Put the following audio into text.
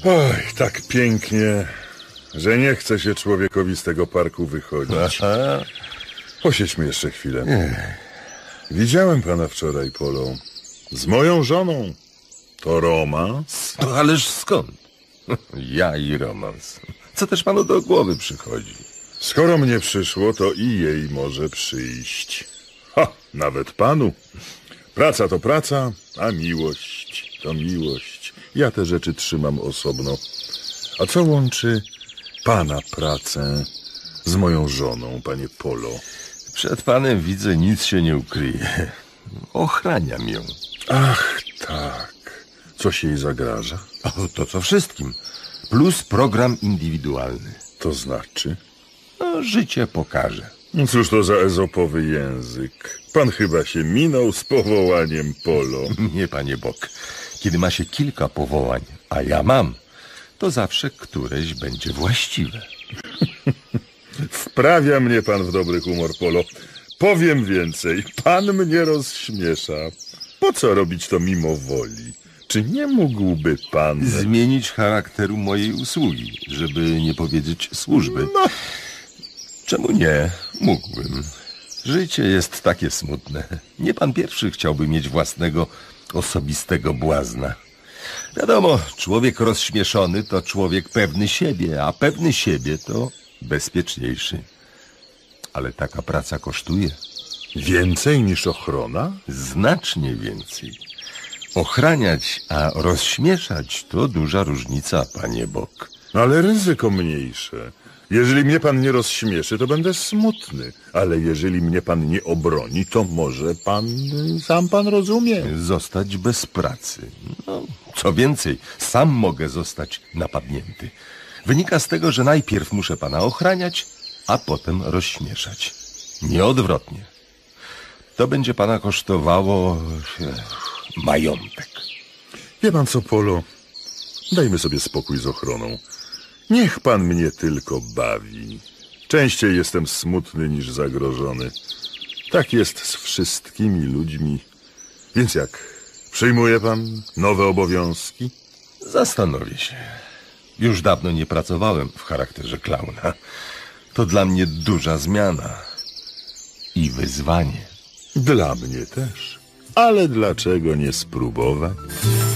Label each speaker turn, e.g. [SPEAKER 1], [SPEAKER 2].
[SPEAKER 1] Oj, tak pięknie, że nie chce się człowiekowi z tego parku wychodzić.
[SPEAKER 2] Aha.
[SPEAKER 1] Posiedźmy jeszcze chwilę. Widziałem pana wczoraj, Polo. Z moją żoną. To romans?
[SPEAKER 2] No, ależ skąd? Ja i romans. Co też panu do głowy przychodzi?
[SPEAKER 1] Skoro mnie przyszło, to i jej może przyjść. Ha, nawet panu. Praca to praca, a miłość to miłość. Ja te rzeczy trzymam osobno. A co łączy pana pracę z moją żoną, panie Polo?
[SPEAKER 2] Przed panem widzę, nic się nie ukryje. Ochraniam ją.
[SPEAKER 1] Ach, tak. Coś jej zagraża?
[SPEAKER 2] O, to co wszystkim. Plus program indywidualny.
[SPEAKER 1] To znaczy?
[SPEAKER 2] No, życie pokaże.
[SPEAKER 1] No cóż to za ezopowy język. Pan chyba się minął z powołaniem, Polo.
[SPEAKER 2] Nie, panie Bok. Kiedy ma się kilka powołań, a ja mam, to zawsze któreś będzie właściwe.
[SPEAKER 1] Wprawia mnie pan w dobry humor, Polo. Powiem więcej, pan mnie rozśmiesza. Po co robić to mimo woli? Czy nie mógłby pan...
[SPEAKER 2] Zmienić charakteru mojej usługi, żeby nie powiedzieć służby.
[SPEAKER 1] No.
[SPEAKER 2] Czemu nie? Mógłbym. Życie jest takie smutne. Nie pan pierwszy chciałby mieć własnego osobistego błazna. Wiadomo, człowiek rozśmieszony to człowiek pewny siebie, a pewny siebie to bezpieczniejszy. Ale taka praca kosztuje.
[SPEAKER 1] Więcej niż ochrona?
[SPEAKER 2] Znacznie więcej. Ochraniać, a rozśmieszać to duża różnica, panie Bok.
[SPEAKER 1] Ale ryzyko mniejsze. Jeżeli mnie pan nie rozśmieszy, to będę smutny. Ale jeżeli mnie pan nie obroni, to może pan... Sam pan rozumie.
[SPEAKER 2] Zostać bez pracy. No, co więcej, sam mogę zostać napadnięty. Wynika z tego, że najpierw muszę pana ochraniać, a potem rozśmieszać. Nie odwrotnie. To będzie pana kosztowało majątek.
[SPEAKER 1] Wie pan co, Polo? Dajmy sobie spokój z ochroną. Niech pan mnie tylko bawi. Częściej jestem smutny niż zagrożony. Tak jest z wszystkimi ludźmi. Więc jak? Przyjmuje pan nowe obowiązki?
[SPEAKER 2] Zastanowię się. Już dawno nie pracowałem w charakterze klauna. To dla mnie duża zmiana. I wyzwanie.
[SPEAKER 1] Dla mnie też. Ale dlaczego nie spróbować?